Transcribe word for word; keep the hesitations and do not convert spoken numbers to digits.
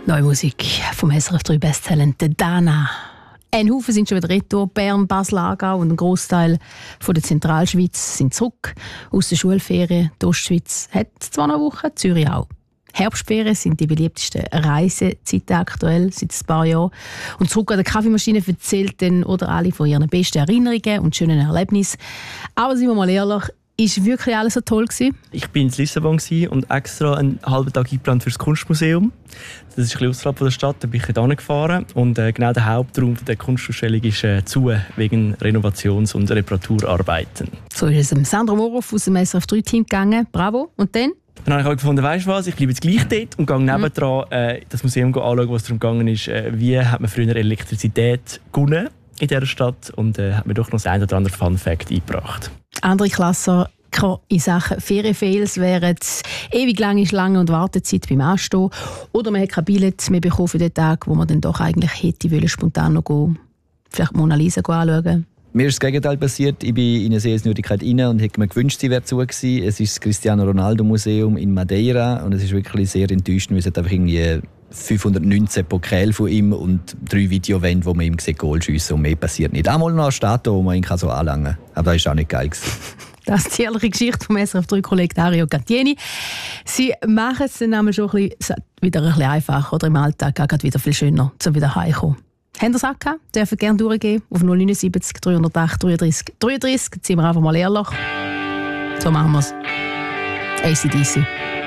Neue Musik vom S R F drei Besttalent Dana. Ein Haufen sind schon wieder retour. Bern, Basel, Aargau und ein Großteil von der Zentralschweiz sind zurück aus der Schulferien. Die Ostschweiz hat zwar noch Wochen, Zürich auch. Herbstferien sind die beliebtesten Reisezeiten aktuell seit ein paar Jahren. Und zurück an der Kaffeemaschine erzählt dann oder alle von ihren besten Erinnerungen und schönen Erlebnissen. Aber seien wir mal ehrlich, ist wirklich alles so toll gewesen? Ich war in Lissabon und extra einen halben Tag eingeplant für das Kunstmuseum. Das ist ein bisschen außerhalb der Stadt, da bin ich da gefahren. Und äh, genau der Hauptraum der Kunstausstellung ist äh, zu, wegen Renovations- und Reparaturarbeiten. So ist es dem Sandro Moroff aus dem S R F drei Team gegangen. Bravo. Und dann? Dann habe ich auch gefunden, weißt du was, ich bleibe jetzt gleich dort und gehe nebendran äh, das Museum anschauen, was darum gegangen ist, äh, wie hat man früher Elektrizität gewonnen in dieser Stadt und äh, hat mir doch noch das ein oder andere Fun-Fact eingebracht. Andere Klasser in Sachen Ferienfails wären ewig lange Schlangen und Wartezeit beim Anstehen. Oder man hat kein Billett mehr bekommen für den Tag, wo man dann doch eigentlich hätte wollen, spontan noch gehen, vielleicht Mona Lisa anschauen. Mir ist das Gegenteil passiert. Ich bin in eine Sehenswürdigkeit rein und hätte mir gewünscht, sie wäre zu gewesen. Es ist das Cristiano Ronaldo Museum in Madeira und es ist wirklich sehr enttäuschend. Wir hatten einfach irgendwie fünfhundertneunzehn Pokale von ihm und drei Videowände, wo man ihm sieht, Goal schiessen und mehr passiert nicht. Einmal noch eine Statue, wo man ihn so anlangen kann. Aber das war auch nicht geil. Das ist die ehrliche Geschichte vom S R F drei Kollegen Dario Gattieni. Sie machen es dann schon ein bisschen, wieder ein bisschen einfacher oder im Alltag auch wieder viel schöner, um wieder heimzukommen. Haben Sie es auch gehabt? Dürfen gerne durchgehen auf null neun sieben drei null acht dreiunddreißig dreiunddreißig. Jetzt sind wir einfach mal ehrlich. So machen wir es. A C D C.